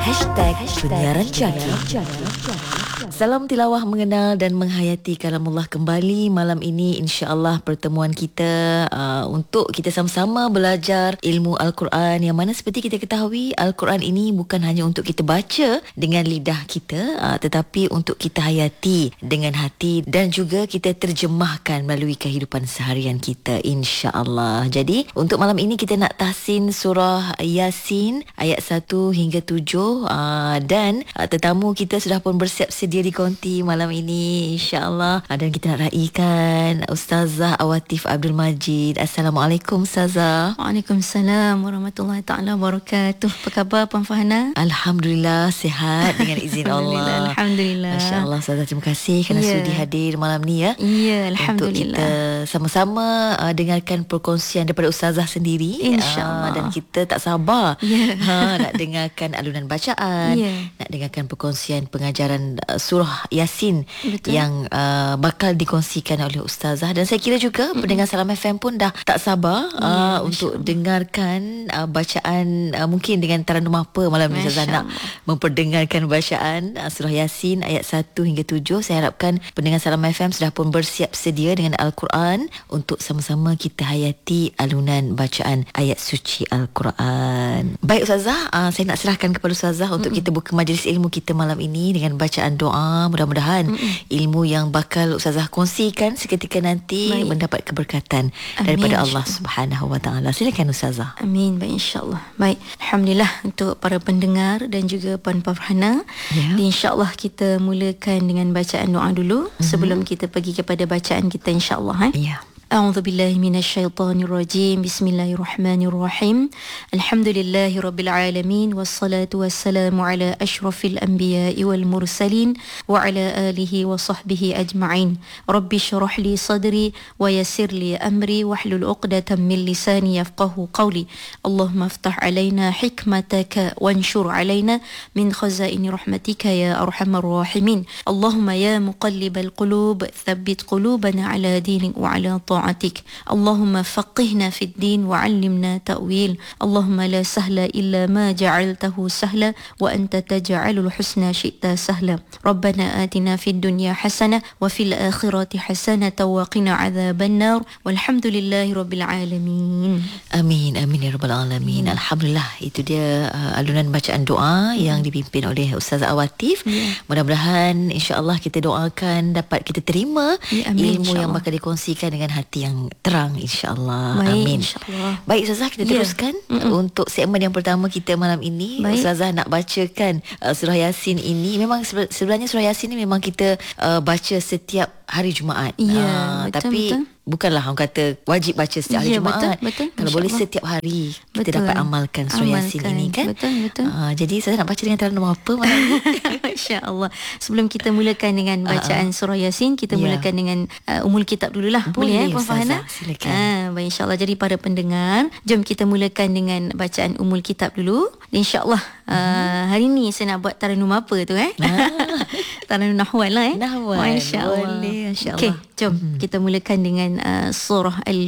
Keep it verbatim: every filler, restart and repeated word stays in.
Hashtag Penyiaran Jaki. Salam tilawah mengenal dan menghayati kalamullah kembali malam ini, insya-Allah pertemuan kita uh, untuk kita sama-sama belajar ilmu Al-Quran, yang mana seperti kita ketahui Al-Quran ini bukan hanya untuk kita baca dengan lidah kita, uh, tetapi untuk kita hayati dengan hati dan juga kita terjemahkan melalui kehidupan seharian kita, insya-Allah. Jadi untuk malam ini kita nak tahsin surah Yasin ayat satu hingga tujuh, uh, dan uh, tetamu kita sudah pun bersiap sedia di konti malam ini, insya-Allah. Dan kita nak raikan Ustazah Awatif Abdul Majid. Assalamualaikum Ustazah. Waalaikumsalam warahmatullahi taala wabarakatuh. Apa khabar Puan Farhana? Alhamdulillah sihat dengan izin Allah. Alhamdulillah. Masya-Allah Ustazah, terima kasih kerana yeah. sudi hadir malam ni ya. Ya, yeah, alhamdulillah. Untuk kita sama-sama uh, dengarkan perkongsian daripada Ustazah sendiri. Insya-Allah. Uh, dan kita tak sabar yeah. ha, nak dengarkan alunan bacaan, yeah. nak dengarkan perkongsian pengajaran uh, surah Yasin. Betul. Yang uh, bakal dikongsikan oleh Ustazah. Dan saya kira juga mm-hmm. pendengar Salam F M pun dah tak sabar yeah, uh, untuk dengarkan uh, bacaan, uh, mungkin dengan taranum apa malam ni Ustazah nak memperdengarkan bacaan uh, surah Yasin ayat satu hingga tujuh. Saya harapkan pendengar Salam F M sudah pun bersiap sedia dengan Al-Quran untuk sama-sama kita hayati alunan bacaan ayat suci Al-Quran. Baik Ustazah, uh, saya nak serahkan kepada Ustazah untuk mm-hmm. kita buka majlis ilmu kita malam ini dengan bacaan doa. Mudah-mudahan mm-mm. ilmu yang bakal Ustazah kongsikan seketika nanti Baik. mendapat keberkatan Amin, daripada Allah Subhanahu Wa Taala. Silakan Ustazah. Amin. Baik, insya-Allah. Baik, alhamdulillah untuk para pendengar dan juga Puan Farhana. Ya. Insya-Allah kita mulakan dengan bacaan doa dulu mm-hmm. sebelum kita pergi kepada bacaan kita, insya-Allah. Eh? Ya. أعوذ بالله من الشيطان الرجيم بسم الله الرحمن الرحيم الحمد لله رب العالمين والصلاة والسلام على أشرف الأنبياء والمرسلين وعلى آله وصحبه أجمعين رب اشرح لي صدري ويسر لي أمري واحلل عقدة من لساني يفقه قولي اللهم افتح علينا حكمتك وانشر علينا من خزائن رحمتك يا أرحم الراحمين اللهم يا مقلب القلوب ثبت قلوبنا على دينك وعلى طاعتك اللهم فقهنا في الدين وعلمنا تأويل اللهم لا سهل إلا ما جعلته سهلا وأنت تجعل الحسنى شئت سهلا ربنا آتنا في الدنيا حسنة وفي الآخرة حسنة وقنا عذاب النار والحمد لله رب العالمين. Amin, amin ya rabbal alamin. Hmm. Alhamdulillah, itu dia uh, alunan bacaan doa hmm. yang dipimpin oleh Ustazah Awatif. Yeah. Mudah-mudahan insya-Allah kita doakan dapat kita terima yeah, amin, ilmu yang bakal dikongsikan dengan hati yang terang, insya-Allah. Amin. Insya-Allah. Baik Ustazah, kita yeah. teruskan Mm-mm. untuk segmen yang pertama kita malam ini. Baik. Ustazah nak bacakan uh, surah Yasin ini. Memang sebenarnya surah Yasin ini memang kita uh, baca setiap hari Jumaat. Ya, uh, betul, tapi betul. bukanlah orang kata wajib baca setiap hari ya, Jumaat. Betul, betul. Kalau boleh setiap hari kita betul. dapat amalkan surah amalkan. Yasin ini kan. Betul, betul. Uh, jadi saya nak baca dengan taranum apa malam ini? Masya-Allah. Sebelum kita mulakan dengan bacaan uh-uh. surah Yasin, kita yeah. mulakan dengan uh, umul kitab dululah. Boleh, boleh eh Puan Farhana? Silakan. Ah, baik, insya-Allah. Jadi para pendengar, jom kita mulakan dengan bacaan umul kitab dulu. Insya-Allah uh-huh. uh, hari ni saya nak buat taranum apa tu eh? Ah. Taranum nahwan lah eh. Nahwan. Masya-Allah. Boleh, insya-Allah. Okey, jom uh-huh. kita mulakan dengan uh, surah Al